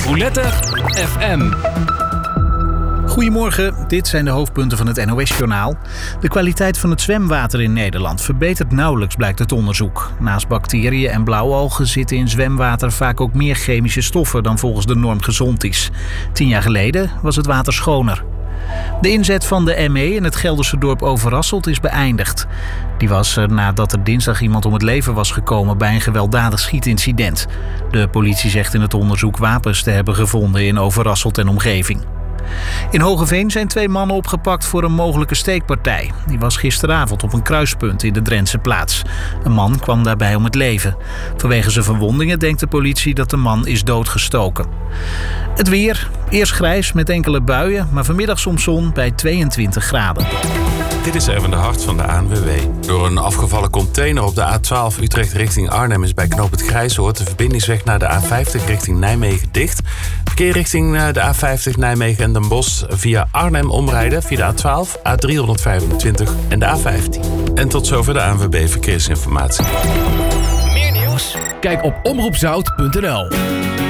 Roulette FM. Goedemorgen, dit zijn de hoofdpunten van het NOS-journaal. De kwaliteit van het zwemwater in Nederland verbetert nauwelijks, blijkt uit onderzoek. Naast bacteriën en blauwalgen zitten in zwemwater vaak ook meer chemische stoffen dan volgens de norm gezond is. 10 jaar geleden was het water schoner. De inzet van de ME in het Gelderse dorp Overasselt is beëindigd. Die was er nadat er dinsdag iemand om het leven was gekomen bij een gewelddadig schietincident. De politie zegt in het onderzoek wapens te hebben gevonden in Overasselt en omgeving. In Hogeveen zijn 2 mannen opgepakt voor een mogelijke steekpartij. Die was gisteravond op een kruispunt in de Drentse plaats. Een man kwam daarbij om het leven. Vanwege zijn verwondingen denkt de politie dat de man is doodgestoken. Het weer, eerst grijs met enkele buien, maar vanmiddag soms zon bij 22 graden. Dit is Erwin de Hart van de ANWB. Door een afgevallen container op de A12 Utrecht richting Arnhem is bij knoop het Grijzoord de verbindingsweg naar de A50 richting Nijmegen dicht. Verkeer richting de A50 Nijmegen en Den Bosch via Arnhem omrijden via de A12, A325 en de A15. En tot zover de ANWB Verkeersinformatie. Meer nieuws? Kijk op omroepzout.nl.